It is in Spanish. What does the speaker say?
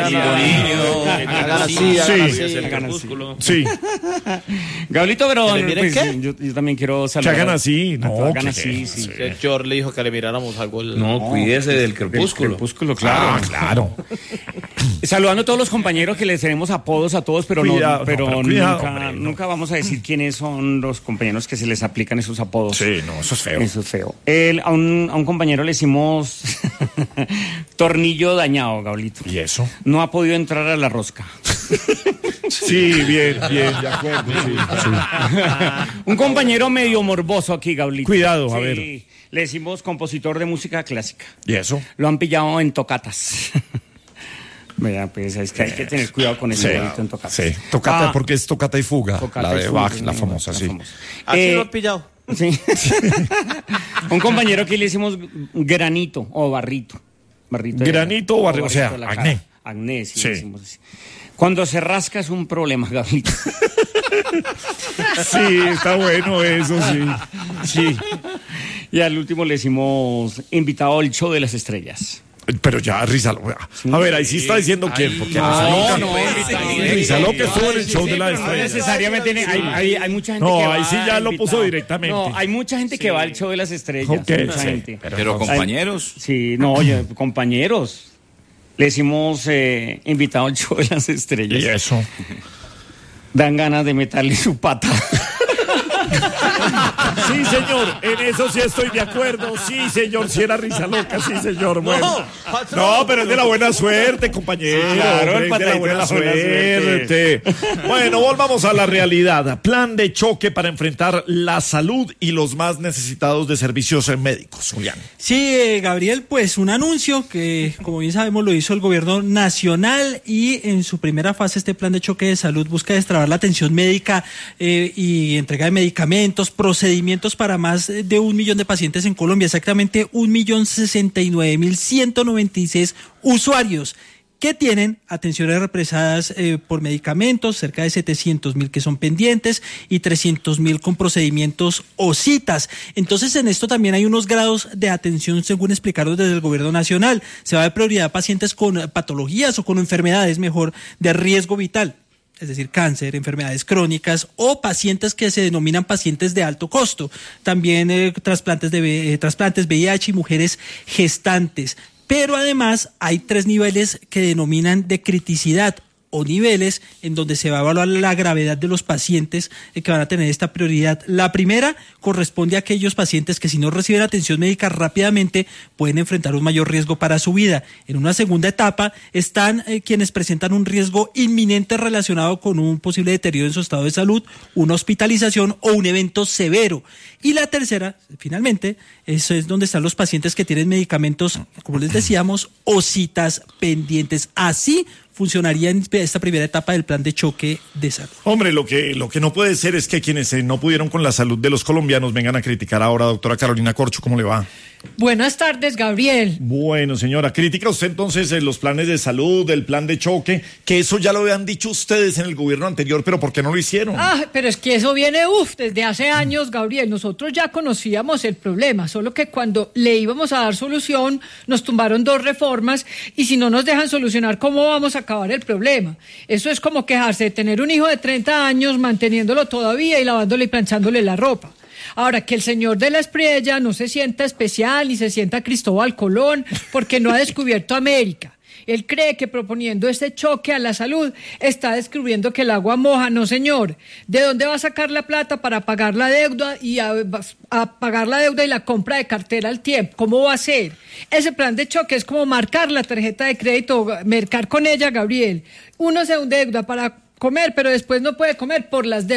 Sí. Gablito, pero miren qué. yo también quiero saludar. Que hagan así, no. Hagan así, sí. George le dijo que le miráramos algo. No, cuídese del crepúsculo. Crepúsculo, claro. Claro. Saludando a todos los compañeros que les tenemos apodos a todos, pero Cuidado, nunca vamos a decir quiénes son los compañeros que se les aplican esos apodos. Sí, no, eso es feo. Eso es feo. A un compañero le hicimos tornillo dañado, Gablito. ¿Y eso? No ha podido entrar a la rosca. Sí, bien, de acuerdo. Sí. Un compañero medio morboso aquí, Gablito. Cuidado, sí, a ver. Le decimos compositor de música clásica. ¿Y eso? Lo han pillado en tocatas. Vea, pues es que hay que tener cuidado con el Gablito en tocatas. Sí, tocata porque es tocata y fuga. Tocata la y de fuga, Bach, la famosa, sí. Aquí lo han pillado. Sí. Un compañero que le hicimos granito o barrito. Granito o barrito, o sea, acné. Acné, sí. Sí. Le decimos así. Cuando se rasca es un problema, Gablito. Sí, está bueno eso, sí. Y al último le decimos invitado al show de las estrellas. Pero ya, Rizaloca. A ver, ahí sí está diciendo quién. Porque Rizaloca estuvo en el show de la No estrella. necesariamente hay mucha gente No, que va ahí sí ya lo invitado. puso directamente. No, hay mucha gente que va al show de las estrellas. Ok, Mucha sí. gente. Pero compañeros. Sí, no, oye, compañeros. Le decimos invitado al show de las estrellas. ¿Y eso? Dan ganas de meterle su pata. Sí, señor, en eso sí estoy de acuerdo. Sí, señor, si era Rizaloca, sí, señor. Bueno. No, pero es de la buena suerte, compañero. Claro, hombre, el es de la patadito buena de la buena suerte. Bueno, volvamos a la realidad. Plan de choque para enfrentar la salud y los más necesitados de servicios médicos. Julián. Sí, Gabriel, pues un anuncio que, como bien sabemos, lo hizo el gobierno nacional y en su primera fase este plan de choque de salud busca destrabar la atención médica y entrega de medicamentos, procedimientos para más de 1 millón de pacientes en Colombia, exactamente 1.069.196 usuarios que tienen atenciones represadas por medicamentos, cerca de 700.000 que son pendientes y 300.000 con procedimientos o citas. Entonces, en esto también hay unos grados de atención, según explicaron desde el gobierno nacional. Se va a dar prioridad a pacientes con patologías o con enfermedades, mejor, de riesgo vital. Es decir, cáncer, enfermedades crónicas o pacientes que se denominan pacientes de alto costo. También trasplantes VIH y mujeres gestantes. Pero además hay 3 niveles que denominan de criticidad o niveles en donde se va a evaluar la gravedad de los pacientes que van a tener esta prioridad. La primera corresponde a aquellos pacientes que si no reciben atención médica rápidamente pueden enfrentar un mayor riesgo para su vida. En una segunda etapa están quienes presentan un riesgo inminente relacionado con un posible deterioro en su estado de salud, una hospitalización o un evento severo. Y la tercera, finalmente, eso es donde están los pacientes que tienen medicamentos, como les decíamos, o citas pendientes. Así funcionaría en esta primera etapa del plan de choque de salud. Hombre, lo que no puede ser es que quienes no pudieron con la salud de los colombianos vengan a criticar ahora, doctora Carolina Corcho. ¿Cómo le va? Buenas tardes, Gabriel. Bueno, señora, critica usted entonces los planes de salud, el plan de choque, que eso ya lo habían dicho ustedes en el gobierno anterior, pero ¿por qué no lo hicieron? Pero es que eso viene, desde hace años, Gabriel. Nosotros ya conocíamos el problema, solo que cuando le íbamos a dar solución, nos tumbaron 2 reformas y si no nos dejan solucionar, ¿cómo vamos a acabar el problema? Eso es como quejarse de tener un hijo de 30 años, manteniéndolo todavía y lavándole y planchándole la ropa. Ahora, que el señor de la Espriella no se sienta especial ni se sienta Cristóbal Colón porque no ha descubierto América. Él cree que proponiendo este choque a la salud está descubriendo que el agua moja. No, señor. ¿De dónde va a sacar la plata para pagar la deuda y a pagar la deuda y la compra de cartera al tiempo? ¿Cómo va a ser? Ese plan de choque es como marcar la tarjeta de crédito, mercar con ella, Gabriel. Uno se endeuda para comer, pero después no puede comer por las deudas.